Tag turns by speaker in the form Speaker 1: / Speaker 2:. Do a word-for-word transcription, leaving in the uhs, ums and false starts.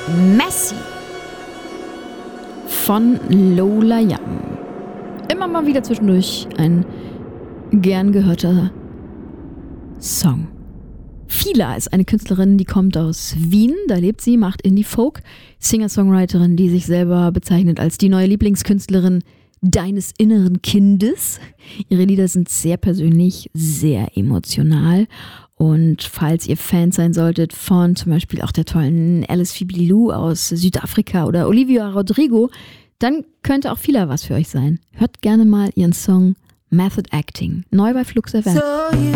Speaker 1: Messi von Lola Young. Immer mal wieder zwischendurch ein gern gehörter Song. Fila ist eine Künstlerin, die kommt aus Wien, da lebt sie, macht Indie-Folk, Singer-Songwriterin, die sich selber bezeichnet als die neue Lieblingskünstlerin deines inneren Kindes. Ihre Lieder sind sehr persönlich, sehr emotional. Und falls ihr Fans sein solltet von zum Beispiel auch der tollen Alice Fibilou aus Südafrika oder Olivia Rodrigo, dann könnte auch Fila was für euch sein. Hört gerne mal ihren Song Method Acting. Neu bei Flux F M.